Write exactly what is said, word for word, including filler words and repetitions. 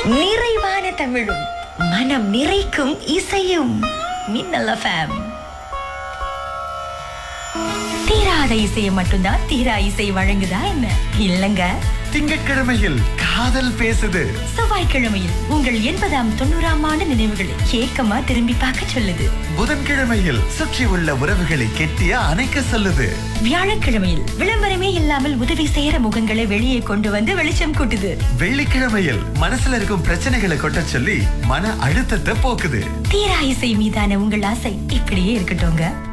நிறைவான தமிழும் மனம் நிறைக்கும் இசையும். மின்னல் எஃப்எம். தீராத இசையை மட்டும்தான் தீரா இசை வழங்குதா என்ன? இல்லங்க. திங்கட்கிழமையில் காதல் பேசுது. செவ்வாய்க்கிழமையில் உங்கள் எண்பதாம் தொண்ணூறாம் ஆண்டு நினைவுகளை ஏக்கமா திரும்பி பார்க்க சொல்லுது. புதன்கிழமையில் சுற்றி உள்ள உறவுகளை கெட்டியா அணைக்க சொல்லுது. வியாழக்கிழமையில் விளம்பரமே இல்லாமல் உதவி செய்யற முகங்களை வெளியே கொண்டு வந்து வெளிச்சம் கூட்டுது. வெள்ளிக்கிழமையில் மனசுல இருக்கும் பிரச்சனைகளை கொட்ட சொல்லி மன அழுத்தத்தை போக்குது. தீரா இசை மீதான உங்கள் ஆசை இப்படியே இருக்கட்டும்ங்க.